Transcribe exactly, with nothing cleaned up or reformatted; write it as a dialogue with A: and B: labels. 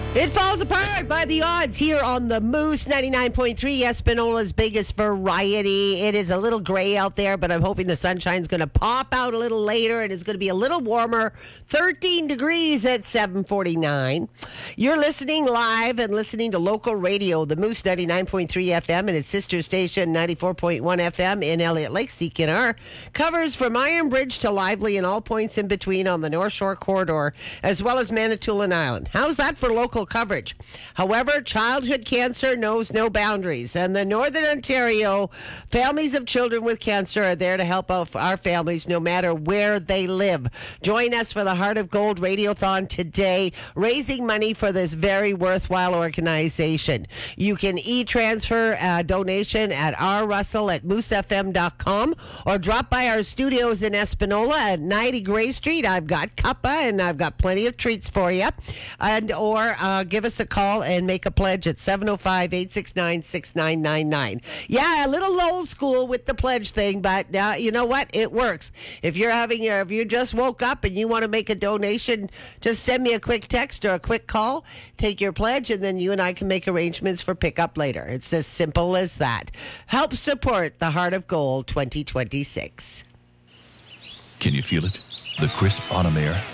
A: It falls apart by the odds here on the Moose ninety-nine point three, Espinola's biggest variety. It is a little gray out there, but I'm hoping the sunshine's going to pop out a little later and it's going to be a little warmer. thirteen degrees at seven forty-nine. You're listening live and listening to local radio, the Moose ninety-nine point three F M and its sister station ninety-four point one F M in Elliott Lake, C K N R. Covers from Iron Bridge to Lively and all points in between on the North Shore corridor, as well as Manitoulin Island. How's that for local coverage? However, childhood cancer knows no boundaries, and the Northern Ontario families of children with cancer are there to help out our families no matter where they live. Join us for the Heart of Gold Radiothon today, raising money for this very worthwhile organization. You can e-transfer a donation at rrussell at moose f m dot com or drop by our studios in Espinola at ninety Gray Street. I've got cuppa and I've got plenty of treats for you. And or uh, give us a call and make a pledge at seven oh five, eight six nine, six nine nine nine. Yeah, a little old school with the pledge thing, but uh, you know what? It works. If you're having your, if you just woke up and you want to make a donation, just send me a quick text or a quick call, take your pledge, and then you and I can make arrangements for pickup later. It's as simple as that. Help support the Heart of Gold twenty twenty-six.
B: Can you feel it? The crisp autumn air,